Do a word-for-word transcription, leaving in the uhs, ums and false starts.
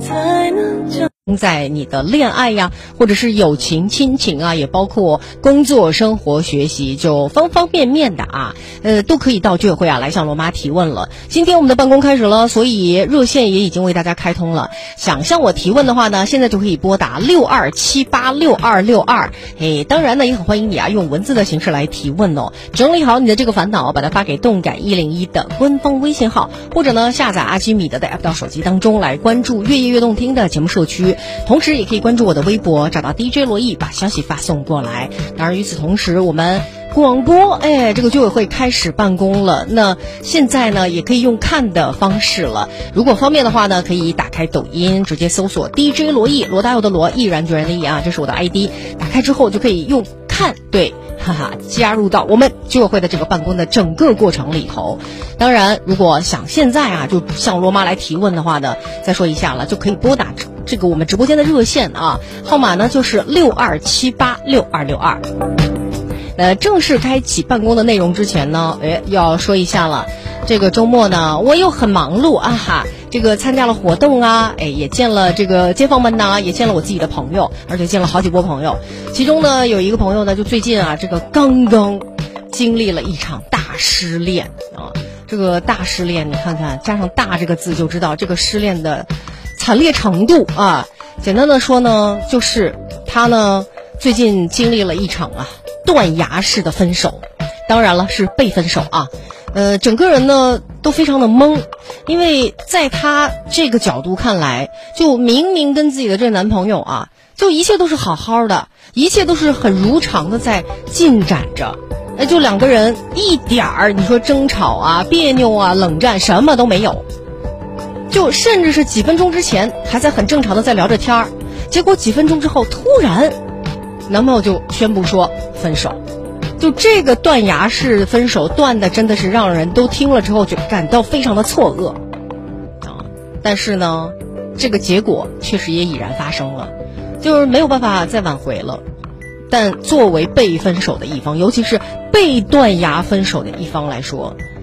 才能将在你的恋爱呀，或者是友情、亲情啊，也包括工作、生活、学习，就方方面面的啊，呃，都可以到居委会啊来向罗妈提问了。今天我们的办公开始了，所以热线也已经为大家开通了。想向我提问的话呢，现在就可以拨打六二七八六二六二。哎，当然呢，也很欢迎你啊，用文字的形式来提问哦。整理好你的这个烦恼，把它发给动感一零一的官方微信号，或者呢，下载阿基米德的 app 到手机当中来关注越夜越动听的节目社区。同时也可以关注我的微博，找到 D J 罗毅，把消息发送过来。当然与此同时，我们广播哎，这个居委会开始办公了，那现在呢也可以用看的方式了。如果方便的话呢，可以打开抖音，直接搜索 D J 罗毅，罗大佑的罗，毅然决然的毅啊，这是我的 I D。打开之后就可以用看，对，哈哈，加入到我们居委会的这个办公的整个过程里头。当然，如果想现在啊就向罗妈来提问的话呢，再说一下了，就可以拨打这个我们直播间的热线啊，号码呢就是六二七八六二六二。呃，正式开启办公的内容之前呢，哎，要说一下了。这个周末呢，我又很忙碌啊哈，这个参加了活动啊，哎，也见了这个街坊们呐，也见了我自己的朋友，而且见了好几波朋友。其中呢，有一个朋友呢，就最近啊，这个刚刚经历了一场大失恋啊。这个大失恋，你看看，加上“大”这个字就知道这个失恋的惨烈程度啊。简单的说呢，就是他呢最近经历了一场啊断崖式的分手，当然了是被分手啊。呃，整个人呢都非常的懵，因为在他这个角度看来，就明明跟自己的这男朋友啊，就一切都是好好的，一切都是很如常的在进展着。那就两个人一点儿你说争吵啊、别扭啊、冷战什么都没有，就甚至是几分钟之前还在很正常的在聊着天儿，结果几分钟之后突然男朋友就宣布说分手。就这个断崖式分手断的真的是让人都听了之后就感到非常的错愕啊！但是呢，这个结果确实也已然发生了，就是没有办法再挽回了。但作为被分手的一方，尤其是被断崖分手的一方来说，